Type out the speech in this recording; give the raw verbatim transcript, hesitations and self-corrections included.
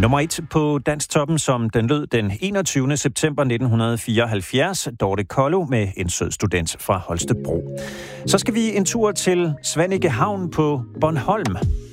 Nummer et på Dansktoppen, som den lød den enogtyvende september nitten fireoghalvfjerds. Dorte Kollo med En sød student fra Holstebro. Så skal vi en tur til Svanike Havn på Bornholm.